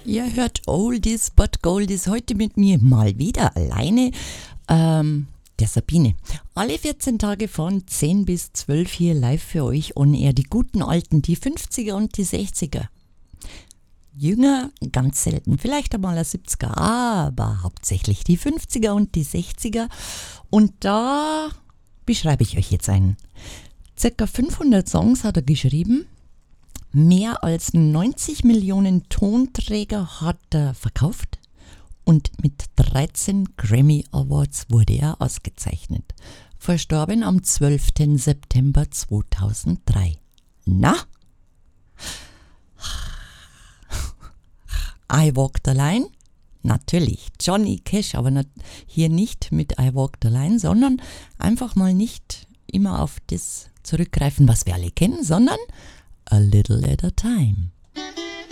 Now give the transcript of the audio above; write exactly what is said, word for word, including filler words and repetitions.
Ihr hört Oldies but Goldies, heute mit mir mal wieder alleine, ähm, der Sabine. Alle vierzehn Tage von zehn bis zwölf hier live für euch on air. Die guten alten, die fünfziger und die sechziger. Jünger ganz selten, vielleicht einmal ein siebziger, aber hauptsächlich die fünfziger und die sechziger. Und da beschreibe ich euch jetzt einen. Circa fünfhundert Songs hat er geschrieben. Mehr als neunzig Millionen Tonträger hat er verkauft und mit dreizehn Grammy Awards wurde er ausgezeichnet. Verstorben am zwölften September zweitausenddrei. Na? I Walk the Line? Natürlich, Johnny Cash, aber not, hier nicht mit I Walk the Line, sondern einfach mal nicht immer auf das zurückgreifen, was wir alle kennen, sondern A Little at a Time.